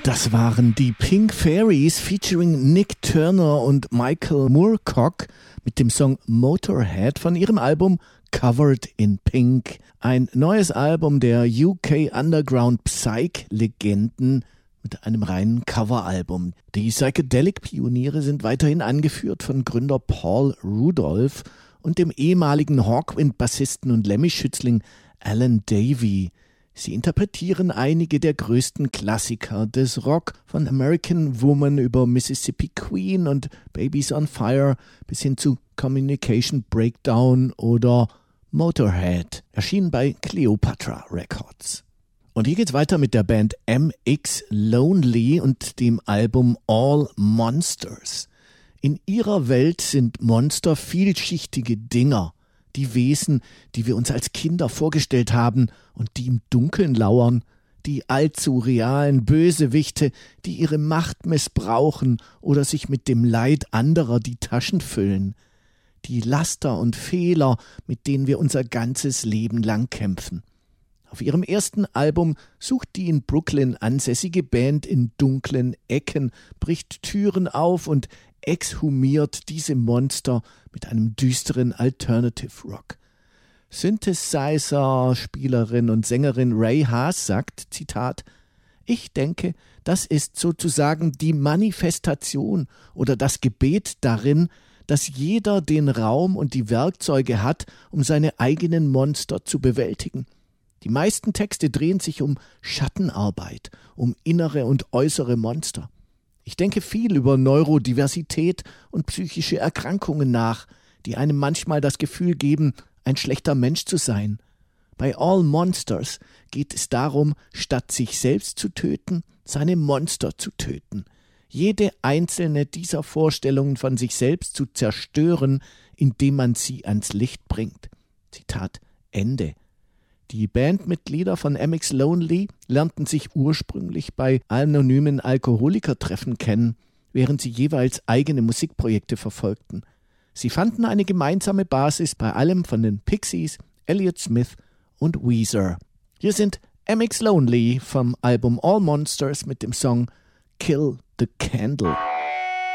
Das waren die Pink Fairies featuring Nick Turner und Michael Moorcock mit dem Song Motorhead von ihrem Album Covered in Pink. Ein neues Album der UK Underground Psych-Legenden mit einem reinen Coveralbum. Die Psychedelic-Pioniere sind weiterhin angeführt von Gründer Paul Rudolph und dem ehemaligen Hawkwind-Bassisten und Lemmy-Schützling Alan Davey. Sie interpretieren einige der größten Klassiker des Rock, von American Woman über Mississippi Queen und Babies on Fire bis hin zu Communication Breakdown oder Motorhead, erschienen bei Cleopatra Records. Und hier geht's weiter mit der Band MX Lonely und dem Album All Monsters. In ihrer Welt sind Monster vielschichtige Dinger, die Wesen, die wir uns als Kinder vorgestellt haben und die im Dunkeln lauern, die allzu realen Bösewichte, die ihre Macht missbrauchen oder sich mit dem Leid anderer die Taschen füllen, die Laster und Fehler, mit denen wir unser ganzes Leben lang kämpfen. Auf ihrem ersten Album sucht die in Brooklyn ansässige Band in dunklen Ecken, bricht Türen auf und exhumiert diese Monster mit einem düsteren Alternative Rock. Synthesizer-Spielerin und Sängerin Ray Haas sagt, Zitat, ich denke, das ist sozusagen die Manifestation oder das Gebet darin, dass jeder den Raum und die Werkzeuge hat, um seine eigenen Monster zu bewältigen. Die meisten Texte drehen sich um Schattenarbeit, um innere und äußere Monster. Ich denke viel über Neurodiversität und psychische Erkrankungen nach, die einem manchmal das Gefühl geben, ein schlechter Mensch zu sein. Bei All Monsters geht es darum, statt sich selbst zu töten, seine Monster zu töten. Jede einzelne dieser Vorstellungen von sich selbst zu zerstören, indem man sie ans Licht bringt. Zitat Ende. Die Bandmitglieder von MX Lonely lernten sich ursprünglich bei anonymen Alkoholikertreffen kennen, während sie jeweils eigene Musikprojekte verfolgten. Sie fanden eine gemeinsame Basis bei allem von den Pixies, Elliott Smith und Weezer. Hier sind MX Lonely vom Album All Monsters mit dem Song Kill the Candle.